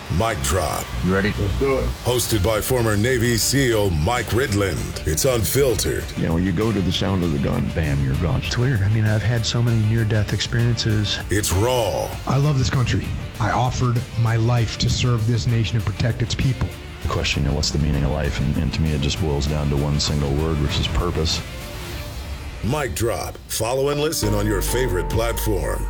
Mic Drop. You ready? Let's do it. Hosted by former Navy SEAL Mike Ridland. It's unfiltered. You know, when you go to the sound of the gun, bam, you're gone. It's weird. I mean, I've had so many near-death experiences. It's raw. I love this country. I offered my life to serve this nation and protect its people. The question, you know, what's the meaning of life? And to me, it just boils down to one single word, which is purpose. Mic Drop. Follow and listen on your favorite platform.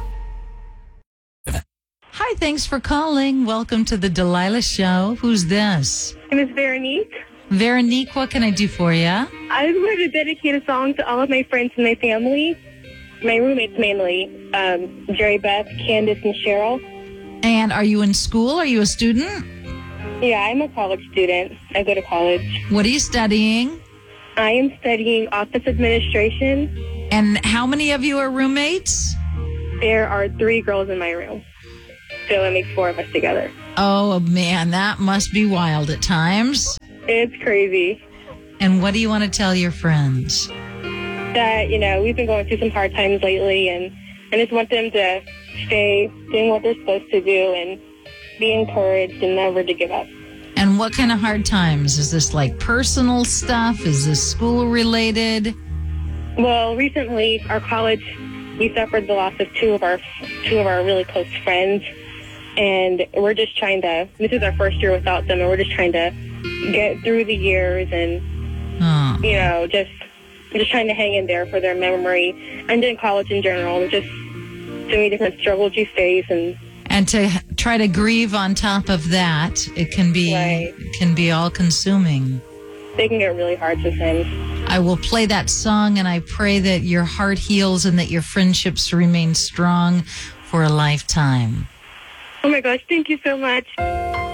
Hi, thanks for calling. Welcome to the Delilah Show. Who's this? My name is Veronique. Veronique, what can I do for you? I just wanted to dedicate a song to all of my friends and my family. My roommates mainly, Jerry, Beth, Candace, and Cheryl. And are you in school? Are you a student? Yeah, I'm a college student. I go to college. What are you studying? I am studying office administration. And how many of you are roommates? There are 3 girls in my room. So it makes 4 of us together. Oh, man, that must be wild at times. It's crazy. And what do you want to tell your friends? That, you know, we've been going through some hard times lately, and I just want them to stay doing what they're supposed to do and be encouraged and never to give up. And what kind of hard times? Is this like personal stuff? Is this school related? Well, recently, our college, we suffered the loss of two of our really close friends. And we're just trying to, this is our first year without them, and we're just trying to get through the years and, you know, just trying to hang in there for their memory. And in college in general, there's just so many different struggles you face. And to try to grieve on top of that, it can be, Right. it can be all-consuming. They can get really hard sometimes. I will play that song, and I pray that your heart heals and that your friendships remain strong for a lifetime. Oh, my gosh, thank you so much.